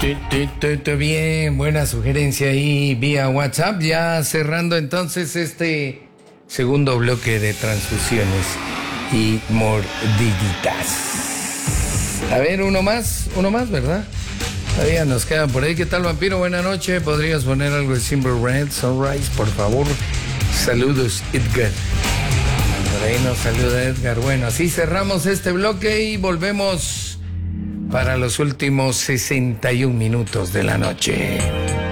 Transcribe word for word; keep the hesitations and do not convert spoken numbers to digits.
Bien, buena sugerencia ahí vía WhatsApp. Ya cerrando entonces este segundo bloque de transfusiones y mordiditas. A ver, uno más, uno más, ¿verdad? Todavía nos quedan por ahí. ¿Qué tal, vampiro? Buenas noches. ¿Podrías poner algo de Simple Red, Sunrise, por favor? Saludos, Edgar. Por ahí nos saluda Edgar. Bueno, así cerramos este bloque y volvemos para los últimos sesenta y un minutos de la noche.